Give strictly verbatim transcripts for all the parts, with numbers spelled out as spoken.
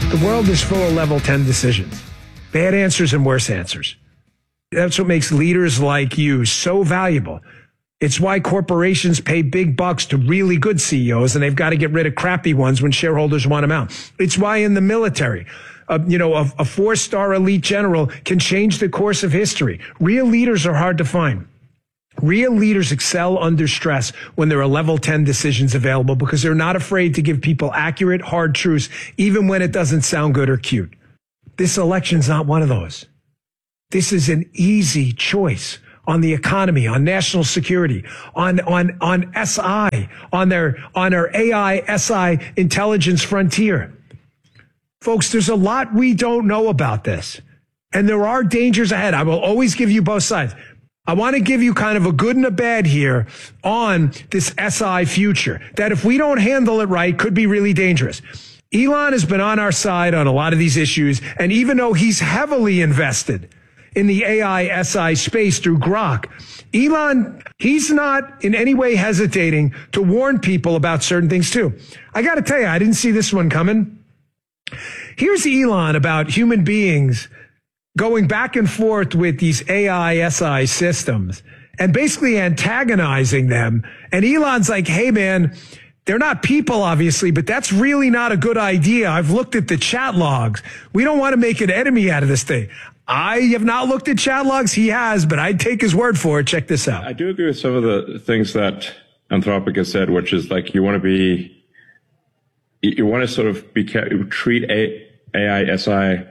The world is full of level ten decisions. Bad answers and worse answers. That's what makes leaders like you so valuable. It's why corporations pay big bucks to really good C E Os, and they've got to get rid of crappy ones when shareholders want them out. It's why in the military, uh, you know, a, a four-star elite general can change the course of history. Real leaders are hard to find. Real leaders excel under stress when there are level ten decisions available because they're not afraid to give people accurate, hard truths, even when it doesn't sound good or cute. This election's not one of those. This is an easy choice on the economy, on national security, on, on, on S I, on their, on our A I, S I intelligence frontier. Folks, there's a lot we don't know about this, and there are dangers ahead. I will always give you both sides. I want to give you kind of a good and a bad here on this S I future, that if we don't handle it right, could be really dangerous. Elon has been on our side on a lot of these issues, and even though he's heavily invested in the A I S I space through Grok, Elon, he's not in any way hesitating to warn people about certain things too. I got to tell you, I didn't see this one coming. Here's Elon about human beings going back and forth with these A I S I systems and basically antagonizing them. And Elon's like, hey, man, they're not people, obviously, but that's really not a good idea. I've looked at the chat logs. We don't want to make an enemy out of this thing. I have not looked at chat logs. He has, but I'd take his word for it. Check this out. I do agree with some of the things that Anthropic has said, which is like you want to be, you want to sort of be, treat A I S I,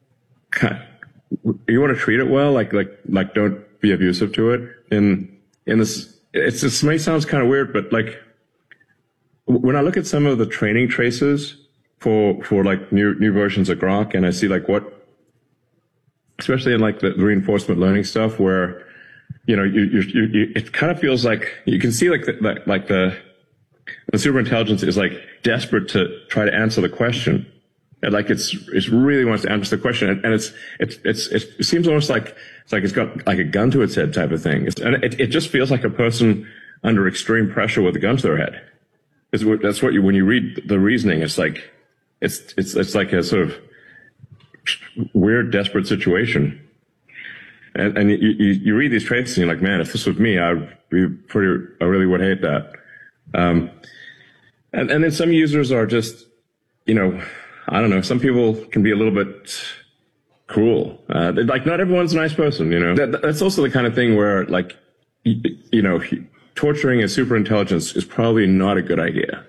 you want to treat it well, like, like, like don't be abusive to it. In, in this, it's, this may sound kind of weird, but like when I look at some of the training traces for, for like new, new versions of Grok, and I see like what, especially in like the reinforcement learning stuff where, you know, you, you, you, it kind of feels like you can see like the, like, like the, the superintelligence is like desperate to try to answer the question. And like it's, it really wants to answer the question. And, and it's, it's, it's, it's, it seems almost like, it's like it's got like a gun to its head type of thing. It's, and it, it just feels like a person under extreme pressure with a gun to their head. It's, that's what you, when you read the reasoning, it's like, it's, it's, it's like a sort of weird, desperate situation. And, and you, you, you read these traits and you're like, man, if this was me, I'd be pretty, I really would hate that. Um, and, and then some users are just, you know, I don't know, some people can be a little bit cruel. Uh, like not everyone's a nice person, you know. That, that's also the kind of thing where like, you, you know, torturing a superintelligence is probably not a good idea.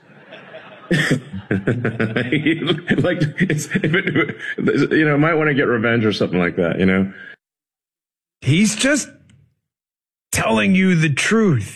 like, it's, if it, you know, might want to get revenge or something like that, you know? He's just telling you the truth.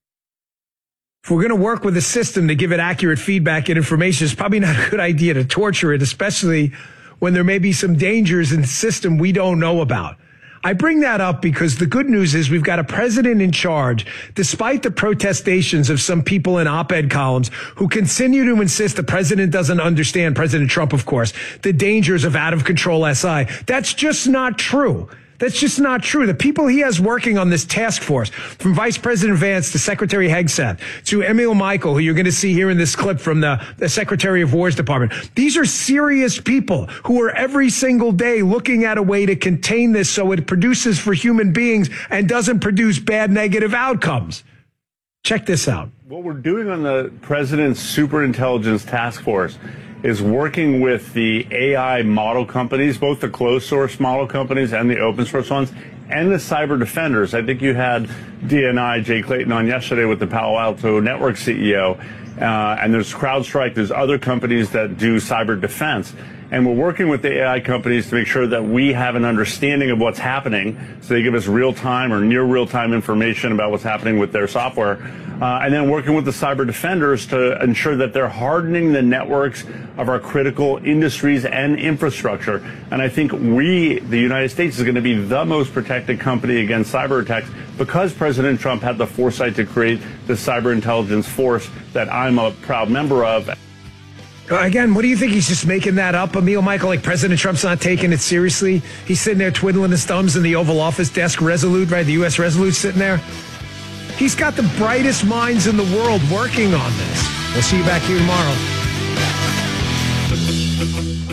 If we're going to work with a system to give it accurate feedback and information, it's probably not a good idea to torture it, especially when there may be some dangers in the system we don't know about. I bring that up because the good news is we've got a president in charge, despite the protestations of some people in op-ed columns who continue to insist the president doesn't understand, President Trump, of course, the dangers of out-of-control S I. That's just not true. That's just not true. The people he has working on this task force, from Vice President Vance to Secretary Hegseth to Emil Michael, who you're going to see here in this clip from the, the Secretary of War's Department. These are serious people who are every single day looking at a way to contain this so it produces for human beings and doesn't produce bad negative outcomes. Check this out. What we're doing on the President's Superintelligence Task Force is working with the A I model companies, both the closed source model companies and the open source ones, and the cyber defenders. I think you had D N I, Jay Clayton, on yesterday with the Palo Alto Network C E O. Uh, and there's CrowdStrike, there's other companies that do cyber defense. And we're working with the A I companies to make sure that we have an understanding of what's happening, so they give us real-time or near real-time information about what's happening with their software. Uh, and then working with the cyber defenders to ensure that they're hardening the networks of our critical industries and infrastructure. And I think we, the United States, is going to be the most protected company against cyber attacks because President Trump had the foresight to create the cyber intelligence force that I'm a proud member of. Again, what do you think? He's just making that up, Emil Michael? Like President Trump's not taking it seriously? He's sitting there twiddling his thumbs in the Oval Office desk, Resolute, right? The U S Resolute sitting there. He's got the brightest minds in the world working on this. We'll see you back here tomorrow.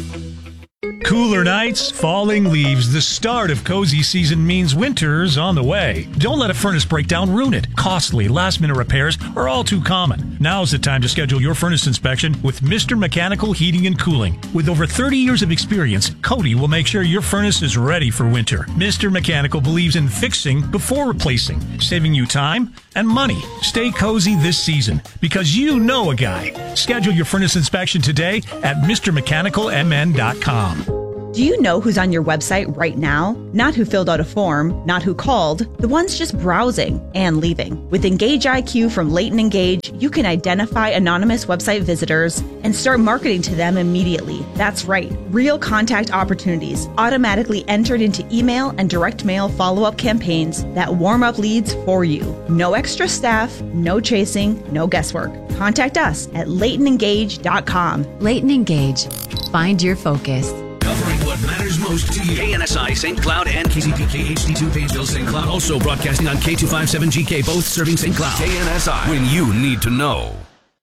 Cooler nights, falling leaves. The start of cozy season means winter's on the way. Don't let a furnace breakdown ruin it. Costly, last-minute repairs are all too common. Now's the time to schedule your furnace inspection with Mister Mechanical Heating and Cooling. With over thirty years of experience, Cody will make sure your furnace is ready for winter. Mister Mechanical believes in fixing before replacing, saving you time and money. Stay cozy this season because you know a guy. Schedule your furnace inspection today at Mister Mechanical M N dot com. Do you know who's on your website right now? Not who filled out a form, not who called, the ones just browsing and leaving. With Engage I Q from Leighton Engage, you can identify anonymous website visitors and start marketing to them immediately. That's right, real contact opportunities automatically entered into email and direct mail follow-up campaigns that warm up leads for you. No extra staff, no chasing, no guesswork. Contact us at Leighton Engage dot com. Leighton Engage. Find your focus. Covering what matters most to you. K N S I Saint Cloud and K C P K H D two Painesville Saint Cloud. Also broadcasting on K two fifty-seven G K, both serving Saint Cloud. K N S I, when you need to know.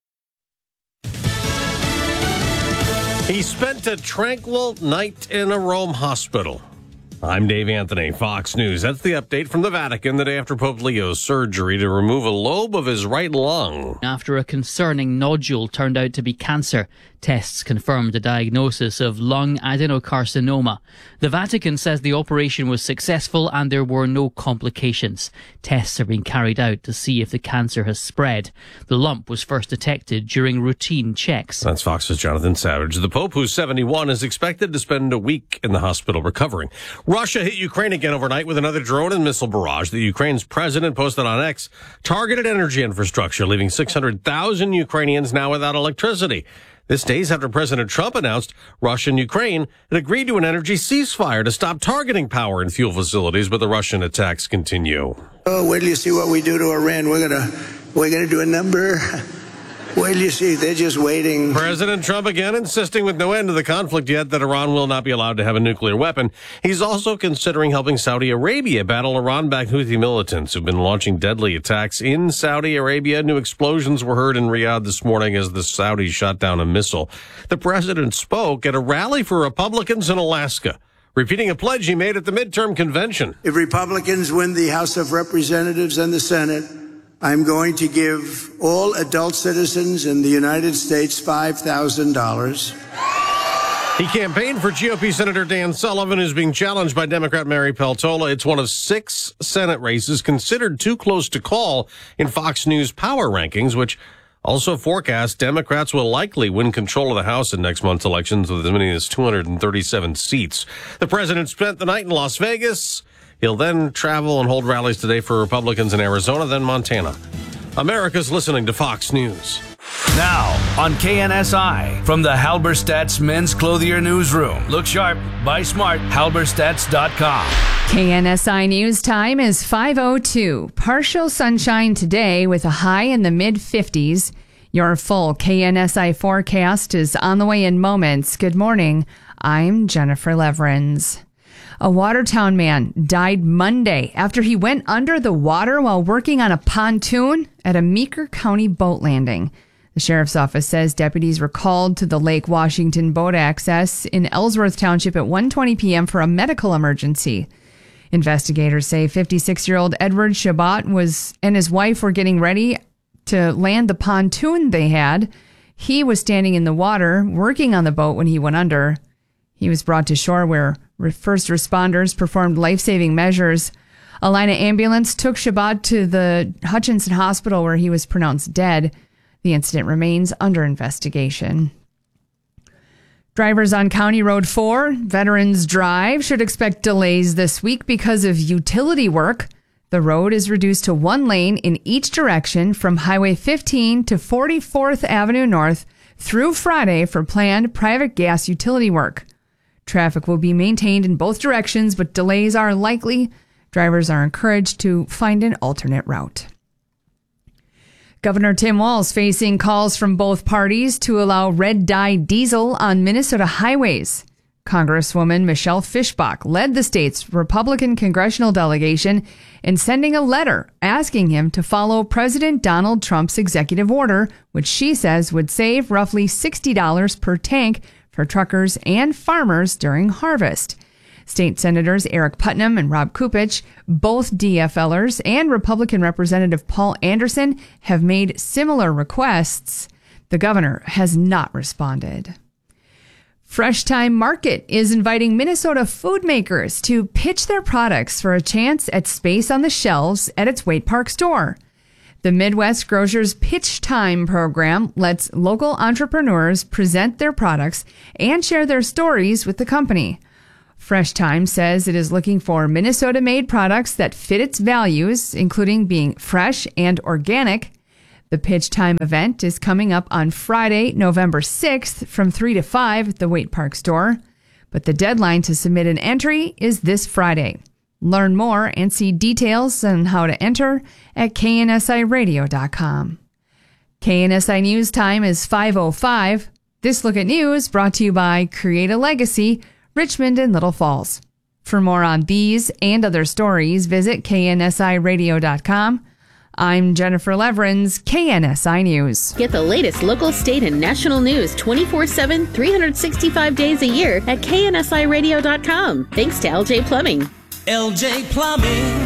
He spent a tranquil night in a Rome hospital. I'm Dave Anthony, Fox News. That's the update from the Vatican the day after Pope Leo's surgery to remove a lobe of his right lung. After a concerning nodule turned out to be cancer, tests confirmed a diagnosis of lung adenocarcinoma. The Vatican says the operation was successful and there were no complications. Tests are being carried out to see if the cancer has spread. The lump was first detected during routine checks. That's Fox's Jonathan Savage. The Pope, who's seventy-one, is expected to spend a week in the hospital recovering. Russia hit Ukraine again overnight with another drone and missile barrage. The Ukraine's president posted on X targeted energy infrastructure, leaving six hundred thousand Ukrainians now without electricity. This days after President Trump announced Russia and Ukraine had agreed to an energy ceasefire to stop targeting power and fuel facilities, but the Russian attacks continue. Oh, wait till you see what we do to Iran. We're gonna, we're gonna do a number. Wait till you see. They're just waiting. President Trump again insisting with no end to the conflict yet that Iran will not be allowed to have a nuclear weapon. He's also considering helping Saudi Arabia battle Iran-backed Houthi militants who've been launching deadly attacks in Saudi Arabia. New explosions were heard in Riyadh this morning as the Saudis shot down a missile. The president spoke at a rally for Republicans in Alaska, repeating a pledge he made at the midterm convention. If Republicans win the House of Representatives and the Senate, I'm going to give all adult citizens in the United States five thousand dollars. He campaigned for G O P Senator Dan Sullivan, who's being challenged by Democrat Mary Peltola. It's one of six Senate races considered too close to call in Fox News power rankings, which also forecast Democrats will likely win control of the House in next month's elections with as many as two hundred thirty-seven seats. The president spent the night in Las Vegas. He'll then travel and hold rallies today for Republicans in Arizona, then Montana. America's listening to Fox News. Now on K N S I from the Halberstadt's Men's Clothier Newsroom. Look sharp, buy smart, halberstadts dot com. K N S I News time is five oh two. Partial sunshine today with a high in the mid fifties. Your full K N S I forecast is on the way in moments. Good morning. I'm Jennifer Leverins. A Watertown man died Monday after he went under the water while working on a pontoon at a Meeker County boat landing. The sheriff's office says deputies were called to the Lake Washington boat access in Ellsworth Township at one twenty p.m. for a medical emergency. Investigators say fifty-six-year-old Edward Shabbat was and his wife were getting ready to land the pontoon they had. He was standing in the water working on the boat when he went under. He was brought to shore where first responders performed life-saving measures. A line of ambulance took Shabbat to the Hutchinson Hospital where he was pronounced dead. The incident remains under investigation. Drivers on County Road four, Veterans Drive, should expect delays this week because of utility work. The road is reduced to one lane in each direction from Highway fifteen to forty-fourth Avenue North through Friday for planned private gas utility work. Traffic will be maintained in both directions, but delays are likely. Drivers are encouraged to find an alternate route. Governor Tim Walz facing calls from both parties to allow red dye diesel on Minnesota highways. Congresswoman Michelle Fischbach led the state's Republican congressional delegation in sending a letter asking him to follow President Donald Trump's executive order, which she says would save roughly sixty dollars per tank for truckers and farmers during harvest. State Senators Eric Putnam and Rob Kupich, both DFLers, and Republican Representative Paul Anderson have made similar requests. The governor has not responded. Fresh Time Market is inviting Minnesota food makers to pitch their products for a chance at space on the shelves at its Waite Park store. The Midwest Grocers Pitch Time program lets local entrepreneurs present their products and share their stories with the company. Fresh Time says it is looking for Minnesota-made products that fit its values, including being fresh and organic. The Pitch Time event is coming up on Friday, November sixth from three to five at the Waite Park store. But the deadline to submit an entry is this Friday. Learn more and see details on how to enter at K N S I radio dot com. K N S I News Time is five oh five. This Look at News brought to you by Create a Legacy, Richmond and Little Falls. For more on these and other stories, visit K N S I radio dot com. I'm Jennifer Leverins, K N S I News. Get the latest local, state, and national news twenty-four seven, three hundred sixty-five days a year at K N S I radio dot com. Thanks to L J Plumbing. L J Plumbing.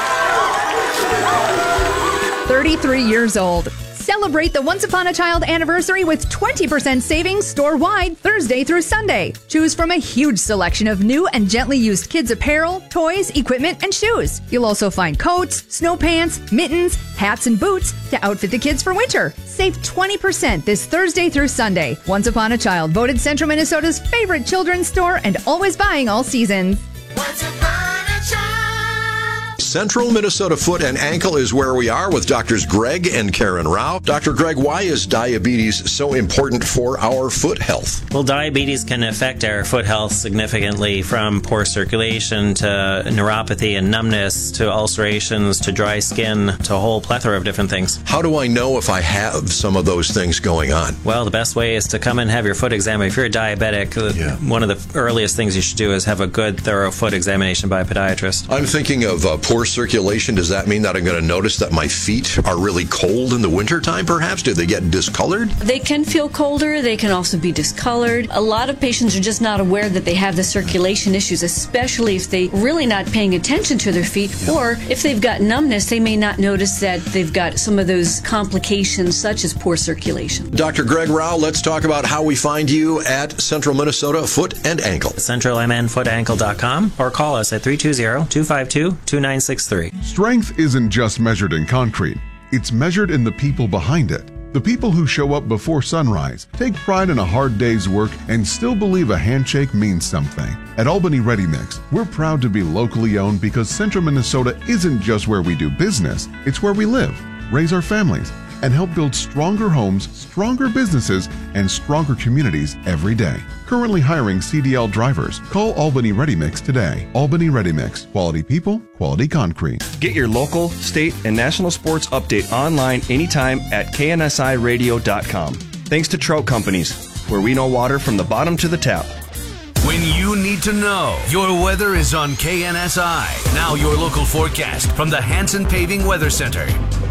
thirty-three years old. Celebrate the Once Upon a Child anniversary with twenty percent savings store-wide Thursday through Sunday. Choose from a huge selection of new and gently used kids apparel, toys, equipment, and shoes. You'll also find coats, snow pants, mittens, hats, and boots to outfit the kids for winter. Save twenty percent this Thursday through Sunday. Once Upon a Child, voted Central Minnesota's favorite children's store and always buying all seasons. Once upon a child. Central Minnesota Foot and Ankle is where we are with Doctors Greg and Karen Rao. Doctor Greg, why is diabetes so important for our foot health? Well, diabetes can affect our foot health significantly, from poor circulation to neuropathy and numbness to ulcerations to dry skin to a whole plethora of different things. How do I know if I have some of those things going on? Well, the best way is to come and have your foot examined. If you're a diabetic, yeah. one of the earliest things you should do is have a good, thorough foot examination by a podiatrist. I'm thinking of uh, poor circulation. Does that mean that I'm going to notice that my feet are really cold in the wintertime, perhaps? Do they get discolored? They can feel colder. They can also be discolored. A lot of patients are just not aware that they have the circulation issues, especially if they're really not paying attention to their feet, yeah. or if they've got numbness, they may not notice that they've got some of those complications such as poor circulation. Doctor Greg Rao, let's talk about how we find you at Central Minnesota Foot and Ankle. central m n foot ankle dot com or call us at three two zero, two five two, two nine six three. Strength isn't just measured in concrete. It's measured in the people behind it. The people who show up before sunrise, take pride in a hard day's work, and still believe a handshake means something. At Albany Ready Mix, we're proud to be locally owned because Central Minnesota isn't just where we do business, it's where we live, raise our families, and help build stronger homes, stronger businesses, and stronger communities every day. Currently hiring C D L drivers. Call Albany Ready Mix today. Albany Ready Mix. Quality people, quality concrete. Get your local, state, and national sports update online anytime at K N S I radio dot com. Thanks to Trout Companies, where we know water from the bottom to the tap. When you need to know, your weather is on K N S I. Now your local forecast from the Hanson Paving Weather Center.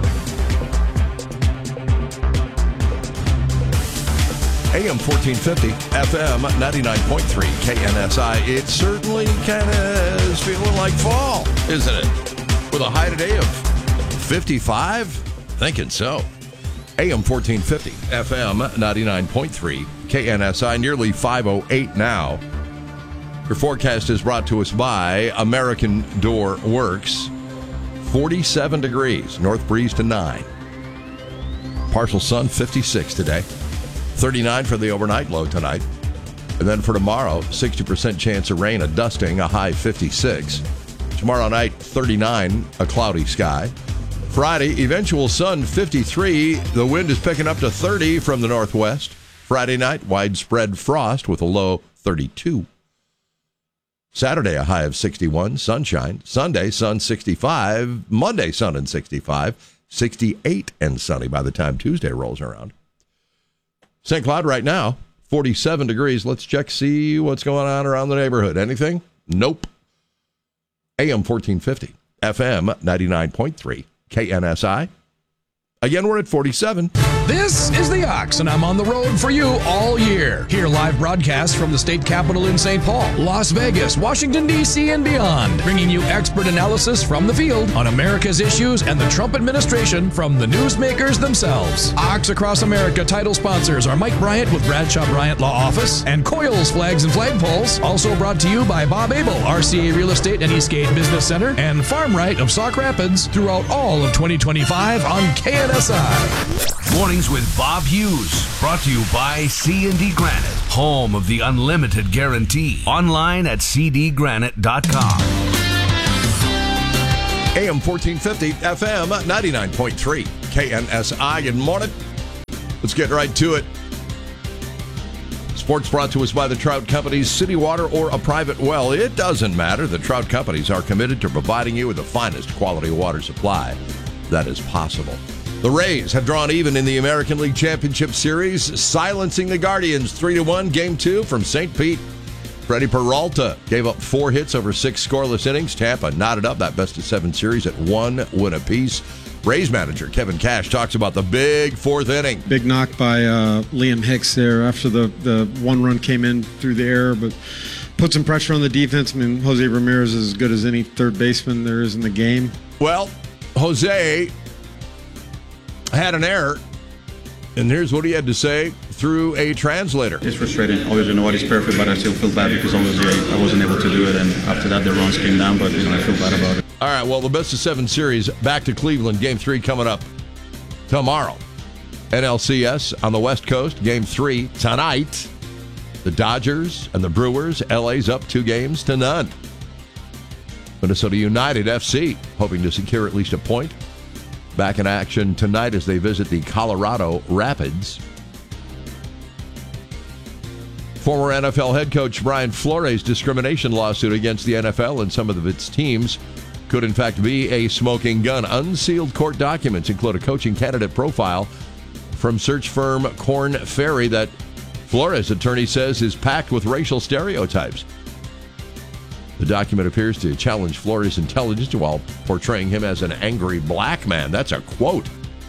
A M fourteen fifty, F M ninety-nine point three, K N S I. It certainly kind of is feeling like fall, isn't it? With a high today of fifty-five? Thinking so. A M fourteen fifty, F M ninety-nine point three, K N S I. Nearly five oh eight now. Your forecast is brought to us by American Door Works. forty-seven degrees, north breeze to nine. Partial sun, fifty-six today. thirty-nine for the overnight low tonight. And then for tomorrow, sixty percent chance of rain, a dusting, a high fifty-six. Tomorrow night, thirty-nine, a cloudy sky. Friday, eventual sun, fifty-three. The wind is picking up to thirty from the northwest. Friday night, widespread frost with a low thirty-two. Saturday, a high of sixty-one, sunshine. Sunday, sun sixty-five. Monday, sun and sixty-five. sixty-eight and sunny by the time Tuesday rolls around. Saint Cloud right now, forty-seven degrees. Let's check, see what's going on around the neighborhood. Anything? Nope. A M fourteen fifty, F M ninety-nine point three, K N S I. Again, we're at forty-seven. This is The Ox, and I'm on the road for you all year. Hear live broadcasts from the state capitol in Saint Paul, Las Vegas, Washington, D C, and beyond, bringing you expert analysis from the field on America's issues and the Trump administration from the newsmakers themselves. Ox Across America title sponsors are Mike Bryant with Bradshaw Bryant Law Office and Coyle's Flags and Flagpoles. Also brought to you by Bob Abel, R C A Real Estate and Eastgate Business Center, and Farm Right of Sauk Rapids throughout all of twenty twenty-five on K N S I. Mornings with Bob Hughes, brought to you by C and D Granite, home of the unlimited guarantee. Online at c d granite dot com. A M fourteen fifty, F M ninety-nine point three, K N S I. Good morning. Let's get right to it. Sports brought to us by the Trout Companies. City water or a private well, it doesn't matter. The Trout Companies are committed to providing you with the finest quality water supply that is possible. The Rays have drawn even in the American League Championship Series, silencing the Guardians three to one, Game two from Saint Pete. Freddie Peralta gave up four hits over six scoreless innings. Tampa knotted up that best-of-seven series at one win apiece. Rays manager Kevin Cash talks about the big fourth inning. Big knock by uh, Liam Hicks there after the, the one run came in through the air, but put some pressure on the defense. I mean, Jose Ramirez is as good as any third baseman there is in the game. Well, Jose had an error, and here's what he had to say through a translator. It's frustrating. Obviously, nobody's perfect, but I still feel bad because obviously I, I wasn't able to do it, and after that the runs came down, but you know, I feel bad about it. All right, well, the best of seven series back to Cleveland. Game three coming up tomorrow. N L C S on the West Coast, game three tonight. The Dodgers and the Brewers. L A's up two games to none. Minnesota United F C hoping to secure at least a point. Back in action tonight as they visit the Colorado Rapids. Former N F L head coach Brian Flores' discrimination lawsuit against the N F L and some of its teams could in fact be a smoking gun. Unsealed court documents include a coaching candidate profile from search firm Korn Ferry that Flores' attorney says is packed with racial stereotypes. The document appears to challenge Flores' intelligence while portraying him as an angry black man. That's a quote.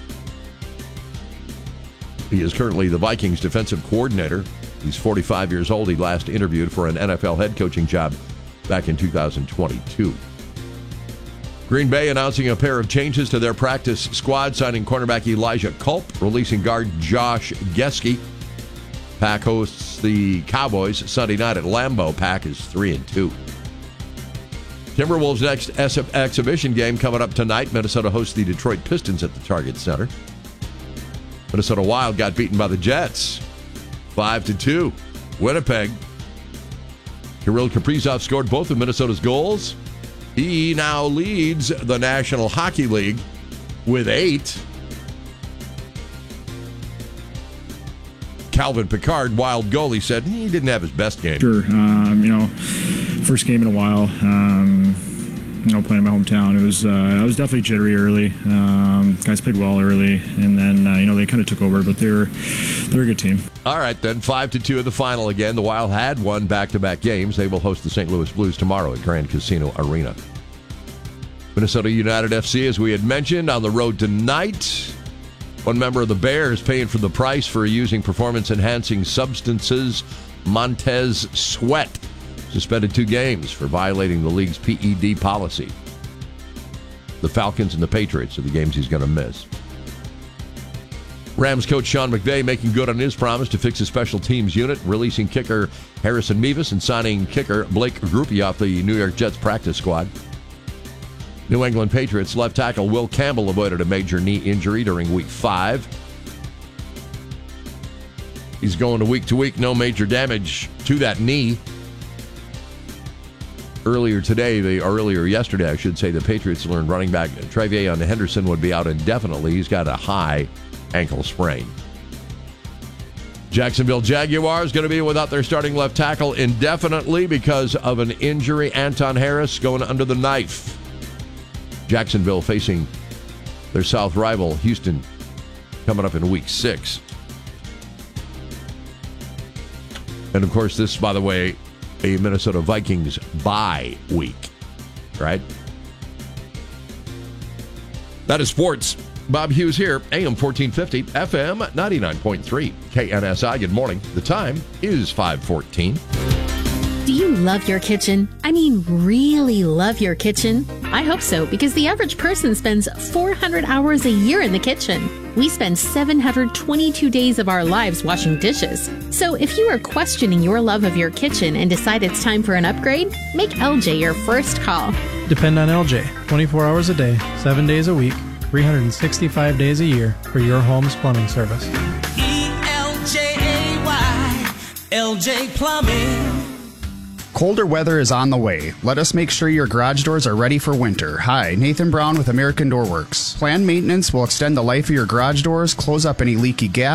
He is currently the Vikings defensive coordinator. He's forty-five years old. He last interviewed for an N F L head coaching job back in two thousand twenty-two. Green Bay announcing a pair of changes to their practice squad, signing cornerback Elijah Culp, releasing guard Josh Gesky. Pack hosts the Cowboys Sunday night at Lambeau. Pack is three and two. Timberwolves' next ex- exhibition game coming up tonight. Minnesota hosts the Detroit Pistons at the Target Center. Minnesota Wild got beaten by the Jets, five to two. Winnipeg. Kirill Kaprizov scored both of Minnesota's goals. He now leads the National Hockey League with eight. Calvin Pickard, Wild goalie, said he didn't have his best game. Sure, um, you know, first game in a while. Um, you know, playing in my hometown, it was uh, I was definitely jittery early. Um, guys played well early, and then uh, you know they kind of took over, but they're they're a good team. All right, then five to two in the final again. The Wild had won back-to-back games. They will host the Saint Louis Blues tomorrow at Grand Casino Arena. Minnesota United F C, as we had mentioned, on the road tonight. One member of the Bears paying for the price for using performance-enhancing substances. Montez Sweat suspended two games for violating the league's P E D policy. The Falcons and the Patriots are the games he's going to miss. Rams coach Sean McVay making good on his promise to fix his special teams unit, releasing kicker Harrison Mevis and signing kicker Blake Grupe off the New York Jets practice squad. New England Patriots left tackle Will Campbell avoided a major knee injury during week five. He's going to week to week, no major damage to that knee. Earlier today, they, or earlier yesterday, I should say, the Patriots learned running back Trevion Henderson would be out indefinitely. He's got a high ankle sprain. Jacksonville Jaguars going to be without their starting left tackle indefinitely because of an injury. Anton Harris going under the knife. Jacksonville facing their South rival, Houston, coming up in week six. And, of course, this, by the way, a Minnesota Vikings bye week, right? That is sports Bob Hughes here, A M fourteen fifty, F M ninety-nine point three. K N S I, good morning. The time is five fourteen. Do you love your kitchen? I mean, really love your kitchen? I hope so, because the average person spends four hundred hours a year in the kitchen. We spend seven hundred twenty-two days of our lives washing dishes. So if you are questioning your love of your kitchen and decide it's time for an upgrade, make L J your first call. Depend on L J twenty-four hours a day, seven days a week, three hundred sixty-five days a year for your home's plumbing service. E L J A Y, L J Plumbing. Colder weather is on the way. Let us make sure your garage doors are ready for winter. Hi, Nathan Brown with American Door Works. Planned maintenance will extend the life of your garage doors, close up any leaky gas